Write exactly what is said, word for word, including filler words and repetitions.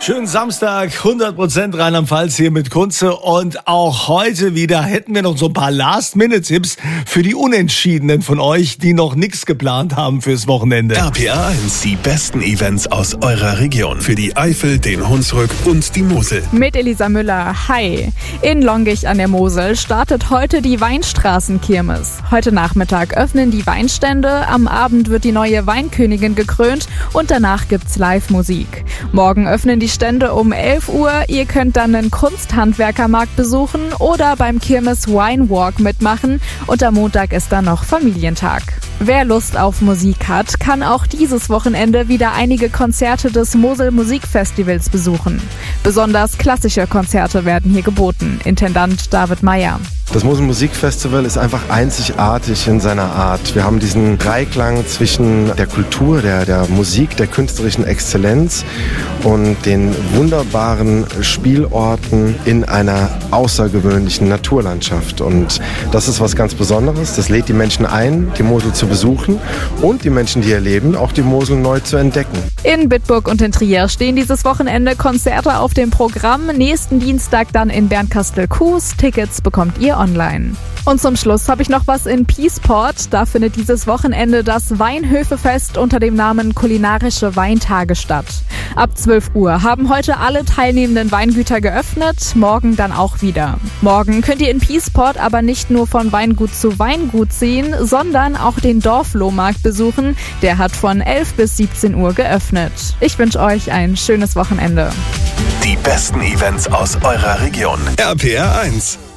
Schönen Samstag, hundert Prozent Rheinland-Pfalz hier mit Kunze. Und auch heute wieder hätten wir noch so ein paar Last-Minute-Tipps für die Unentschiedenen von euch, die noch nichts geplant haben fürs Wochenende. R P R eins, die besten Events aus eurer Region. Für die Eifel, den Hunsrück und die Mosel. Mit Elisa Müller. Hi. In Longich an der Mosel startet heute die Weinstraßenkirmes. Heute Nachmittag öffnen die Weinstände, am Abend wird die neue Weinkönigin gekrönt und danach gibt's Live-Musik. Morgen öffnen die Stände um elf Uhr. Ihr könnt dann einen Kunsthandwerkermarkt besuchen oder beim Kirmes Wine Walk mitmachen. Und am Montag ist dann noch Familientag. Wer Lust auf Musik hat, kann auch dieses Wochenende wieder einige Konzerte des Mosel Musikfestivals besuchen. Besonders klassische Konzerte werden hier geboten. Intendant David Meyer. Das Mosel Musikfestival ist einfach einzigartig in seiner Art. Wir haben diesen Dreiklang zwischen der Kultur, der, der Musik, der künstlerischen Exzellenz und den wunderbaren Spielorten in einer außergewöhnlichen Naturlandschaft. Und das ist was ganz Besonderes. Das lädt die Menschen ein, die Mosel zu besuchen und die Menschen, die hier leben, auch die Mosel neu zu entdecken. In Bitburg und in Trier stehen dieses Wochenende Konzerte auf dem Programm. Nächsten Dienstag dann in Bernkastel-Kues. Tickets bekommt ihr online. Und zum Schluss habe ich noch was in Peaceport. Da findet dieses Wochenende das Weinhöfefest unter dem Namen Kulinarische Weintage statt. Ab zwölf Uhr haben heute alle teilnehmenden Weingüter geöffnet, morgen dann auch wieder. Morgen könnt ihr in Peaceport aber nicht nur von Weingut zu Weingut ziehen, sondern auch den Dorflohmarkt besuchen. Der hat von elf bis siebzehn Uhr geöffnet. Ich wünsche euch ein schönes Wochenende. Die besten Events aus eurer Region. R P R eins.